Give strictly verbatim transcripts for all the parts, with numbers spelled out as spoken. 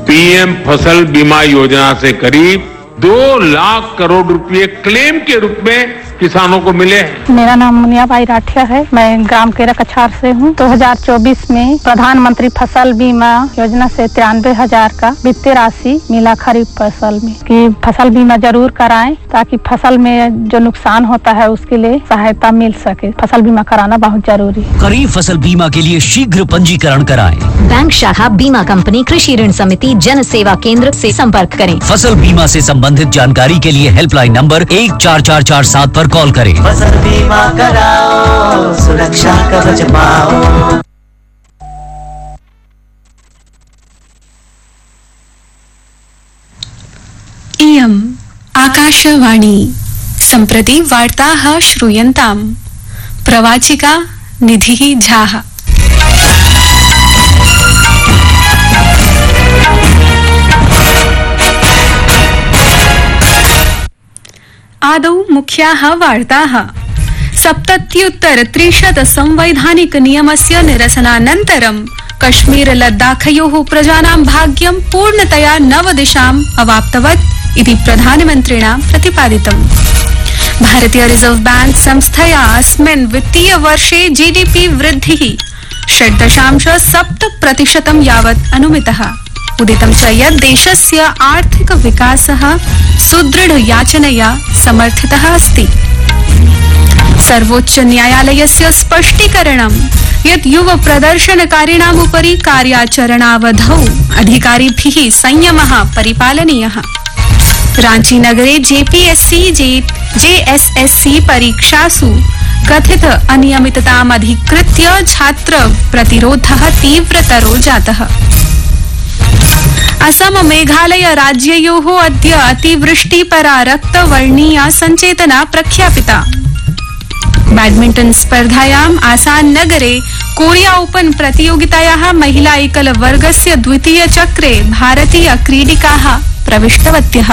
PM फसल बीमा योजना से करीब दो लाख करोड़ रुपए क्लेम के रूप में किसानों को मिले हैं। मेरा नाम मुनियाबाई राठिया है। मैं ग्राम केरा कछार से हूँ। दो हज़ार चौबीस में प्रधानमंत्री फसल बीमा योजना से तिरानवे हजार का वित्तीय राशि मिला खरीफ फसल में कि फसल बीमा जरूर कराएं ताकि फसल में जो नुकसान होता है उसके लिए सहायता मिल सके। फसल बीमा कराना बहुत जरूरी है। खरीफ फसल बीमा के लिए शीघ्र पंजीकरण कराएं। बैंक शाखा, बीमा कंपनी, कृषि ऋण समिति, जन सेवा केंद्र से संपर्क करें। फसल बीमा से संबंधित जानकारी के लिए हेल्पलाइन नंबर एक चार चार चार सात पर कॉल करें। फसल बीमा कराओ, सुरक्षा कवच पाओ। इयम् आकाशवाणी। सम्प्रति वार्ताः श्रूयन्ताम्। प्रवाचिका निधिः झाः। आदौ मुख्याः वार्ताः। सप्तत्युत्तर त्रिशत संवैधानिक नियमस्य निरसनानन्तरं कश्मीर लद्दाखयोः प्रजानां भाग्यं पूर्णतया नवदिशाम् अवाप्तवत् इति प्रधानमन्त्रिणा प्रतिपादितम्। भारतीय रिजर्व बैंक संस्थया अस्मिन् वित्तीय वर्षे जीडीपी वृद्धिः षट् दशांश सप्त प्रतिशतं यावत् अनुमितः। उदितं च यत् देशस्य आर्थिक विकासः सुदृढ याचनया समर्थितः अस्ति। सर्वोच्च न्यायालयस्य स्पष्टीकरणं यत् युव प्रदर्शनकारिणाम् उपरि कार्याचरणावधौ अधिकारिभिः संयमः परिपालनीयः। रांची नगरे जेपीएससी जेएसएससी परीक्षासु कथित अनियमितताम् अधिकृत्य छात्र प्रतिरोधः तीव्रतरो जातः। असम मेघालय राज्ययोः अद्य अतिवृष्टिपरा रक्तवर्णीया सञ्चेतना प्रख्यापिता। बैडमिंटन स्पर्धायाम् आसान् नगरे कोरिया ओपन प्रतियोगितायाः महिला एकल वर्गस्य द्वितीय चक्रे भारतीय क्रीडिकाः प्रविष्टवत्यः।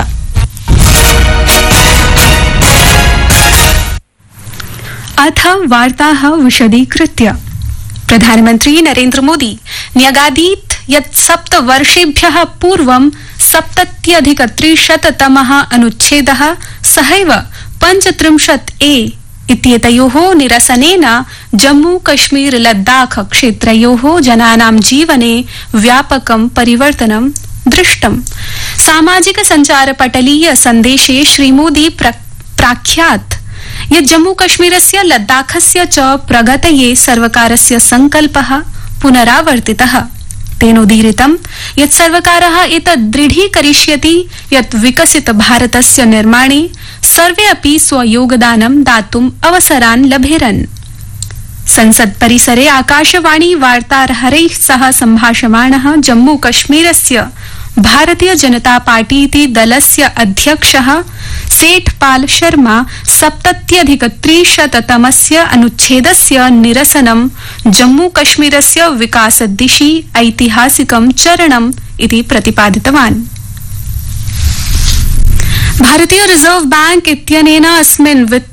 अथ वार्ताः विशदीकृत्य। प्रधानमन्त्री नरेन्द्र मोदी न्यगादीत् यत् सप्त वर्षेभ्यः पूर्वं सप्तत्यधिक त्रिशततमः अनुच्छेदः सहैव पञ्चत्रिंशत् ए इत्येतयोः निरसनेन जम्मू कश्मीर लद्दाख क्षेत्रयोः जनानां जीवने व्यापकं परिवर्तनं दृष्टम्। सामाजिक सञ्चार पटलीय सन्देशे श्रीमोदी प्राख्यात् यत् जम्मू कश्मीरस्य लद्दाखस्य च प्रगतये सर्वकारस्य संकल्पः पुनरावर्तितः। तेनोदीरितं यत् सर्वकारः एतत् दृढीकरिष्यति यत् विकसित भारतस्य निर्माणे सर्वे अपि स्वयोगदानं दातुम् अवसरान् लभेरन्। संसद परिसरे आकाशवाणी वार्ताहरैः सह सम्भाषमाणः जम्मू कश्मीरस्य भारतीय जनता पार्टी इति दलस्य अध्यक्षः सेठपाल शर्मा सप्तत्यधिक त्रिशततमस्य अनुच्छेदस्य निरसनं जम्मू कश्मीरस्य विकासदिशि ऐतिहासिकं चरणम् इति प्रतिपादितवान्। भारतीय रिजर्व बैंक इत्यनेन अस्मिन्